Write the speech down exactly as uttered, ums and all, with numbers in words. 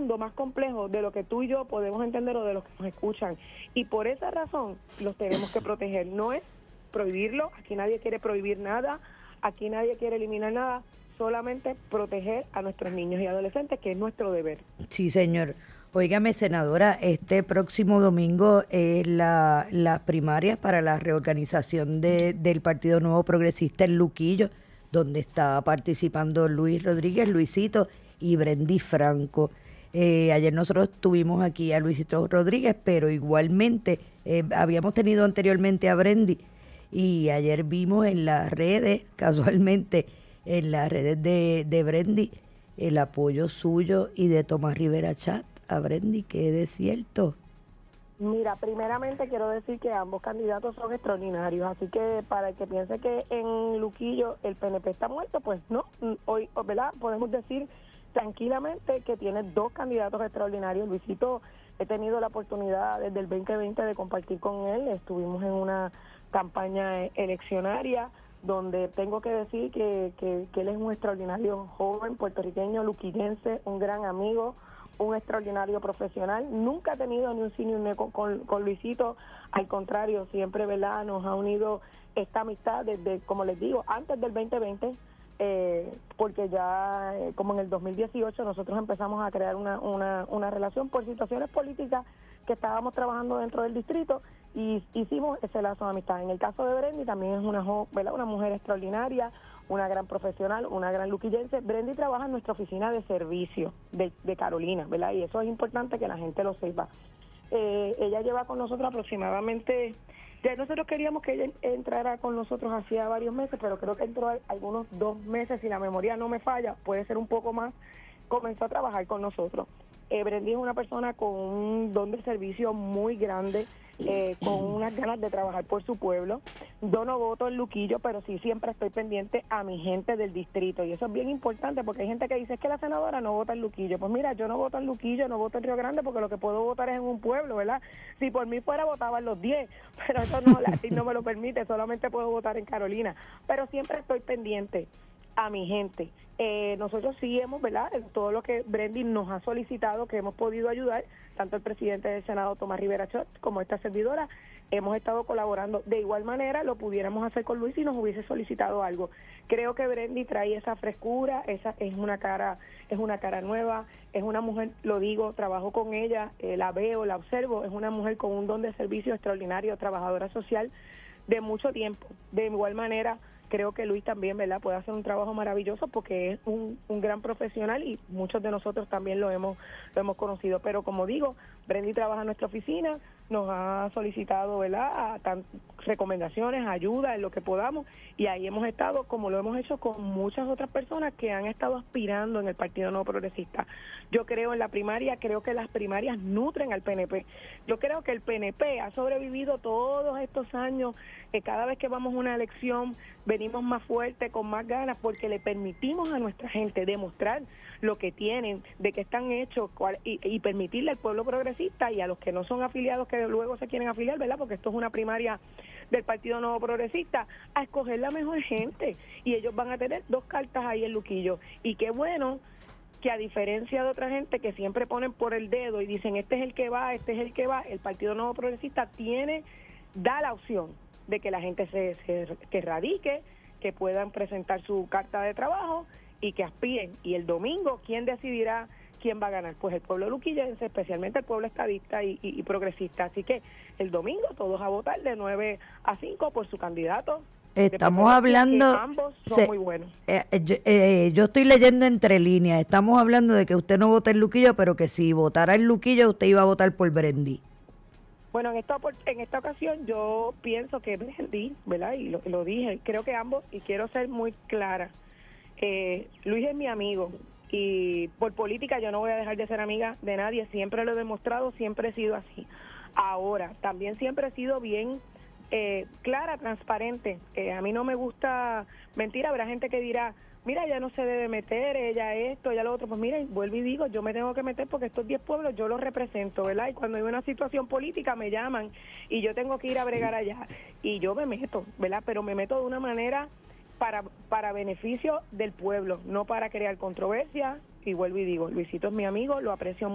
mundo más complejo de lo que tú y yo podemos entender o de los que nos escuchan. Y por esa razón los tenemos que proteger. No es prohibirlo, aquí nadie quiere prohibir nada, aquí nadie quiere eliminar nada, solamente proteger a nuestros niños y adolescentes, que es nuestro deber. Sí, señor. Óigame, senadora, este próximo domingo es la, las primarias para la reorganización de, del Partido Nuevo Progresista en Luquillo, donde está participando Luis Rodríguez, Luisito y Brendy Franco. Eh, ayer nosotros tuvimos aquí a Luisito Rodríguez, pero igualmente eh, habíamos tenido anteriormente a Brendy, y ayer vimos en las redes, casualmente, en las redes de, de Brendy, el apoyo suyo y de Tomás Rivera Chat a Brendy, que es de cierto. Mira, primeramente quiero decir que ambos candidatos son extraordinarios, así que para el que piense que en Luquillo el P N P está muerto, pues no, hoy, ¿verdad? Podemos decir tranquilamente que tiene dos candidatos extraordinarios. Luisito, he tenido la oportunidad desde el veinte veinte de compartir con él, estuvimos en una campaña eleccionaria donde tengo que decir que, que, que él es un extraordinario joven puertorriqueño, luquillense, un gran amigo, un extraordinario profesional. Nunca ha tenido ni un sí ni un no con, con, con Luisito, al contrario, siempre, ¿verdad?, nos ha unido esta amistad desde, como les digo, antes del veinte veinte, eh, porque ya eh, como en el dos mil dieciocho nosotros empezamos a crear una, una, una relación por situaciones políticas que estábamos trabajando dentro del distrito y hicimos ese lazo de amistad. En el caso de Brendy también es una, ¿verdad?, una mujer extraordinaria, una gran profesional, una gran luquillense. Brendy trabaja en nuestra oficina de servicio de, de Carolina, ¿verdad? Y eso es importante que la gente lo sepa. Eh, ella lleva con nosotros aproximadamente, ya nosotros queríamos que ella entrara con nosotros hacía varios meses, pero creo que entró algunos dos meses, si la memoria no me falla, puede ser un poco más, comenzó a trabajar con nosotros. Eh, Brendy es una persona con un don de servicio muy grande, eh, con unas ganas de trabajar por su pueblo. Yo no voto en Luquillo, pero sí siempre estoy pendiente a mi gente del distrito, y eso es bien importante porque hay gente que dice es que la senadora no vota en Luquillo. Pues mira, yo no voto en Luquillo, no voto en Río Grande, porque lo que puedo votar es en un pueblo, ¿verdad? Si por mí fuera, votaban los diez, pero eso no, la ley no me lo permite, solamente puedo votar en Carolina, pero siempre estoy pendiente a mi gente. Eh, nosotros sí hemos, ¿verdad?, en todo lo que Brendy nos ha solicitado, que hemos podido ayudar, tanto el presidente del Senado, Tomás Rivera Chot, como esta servidora, hemos estado colaborando. De igual manera lo pudiéramos hacer con Luis si nos hubiese solicitado algo. Creo que Brendy trae esa frescura, esa es una cara, es una cara nueva, es una mujer, lo digo, trabajo con ella, eh, la veo, la observo, es una mujer con un don de servicio extraordinario, trabajadora social de mucho tiempo. De igual manera, creo que Luis también, ¿verdad?, puede hacer un trabajo maravilloso porque es un, un gran profesional y muchos de nosotros también lo hemos lo hemos conocido. Pero como digo, Brendy trabaja en nuestra oficina, nos ha solicitado, ¿verdad?, a tan, recomendaciones, ayuda en lo que podamos, y ahí hemos estado, como lo hemos hecho con muchas otras personas que han estado aspirando en el Partido Nuevo Progresista. Yo creo en la primaria, creo que las primarias nutren al P N P. Yo creo que el P N P ha sobrevivido todos estos años, que cada vez que vamos a una elección venimos más fuerte, con más ganas, porque le permitimos a nuestra gente demostrar lo que tienen, de qué están hechos, cuál, y, y permitirle al pueblo progresista y a los que no son afiliados, que luego se quieren afiliar, ¿verdad?, porque esto es una primaria del Partido Nuevo Progresista, a escoger la mejor gente, y ellos van a tener dos cartas ahí en Luquillo. Y qué bueno que, a diferencia de otra gente que siempre ponen por el dedo y dicen este es el que va, este es el que va, el Partido Nuevo Progresista tiene, da la opción de que la gente se, se que radique, que puedan presentar su carta de trabajo y que aspiren. Y el domingo, ¿quién decidirá quién va a ganar? Pues el pueblo luquillense, especialmente el pueblo estadista y, y, y progresista. Así que el domingo todos a votar de nueve a cinco por su candidato. Estamos hablando, ambos son se, muy buenos. Eh, yo, eh, yo estoy leyendo entre líneas. Estamos hablando de que usted no vota en Luquillo, pero que si votara en Luquillo usted iba a votar por Brendy. Bueno, en esta en esta ocasión yo pienso que Brendy, ¿verdad? Y lo, lo dije, creo que ambos, y quiero ser muy clara, eh, Luis es mi amigo, y por política yo no voy a dejar de ser amiga de nadie, siempre lo he demostrado, siempre he sido así. Ahora, también siempre he sido bien eh, clara, transparente. Eh, a mí no me gusta mentir, habrá gente que dirá, mira, ella no se debe meter, ella esto, ella lo otro. Pues mira, vuelvo y digo, yo me tengo que meter porque estos diez pueblos yo los represento, ¿verdad? Y cuando hay una situación política me llaman y yo tengo que ir a bregar allá. Y yo me meto, ¿verdad? Pero me meto de una manera para para beneficio del pueblo, no para crear controversia. Y vuelvo y digo, Luisito es mi amigo, lo aprecio mucho.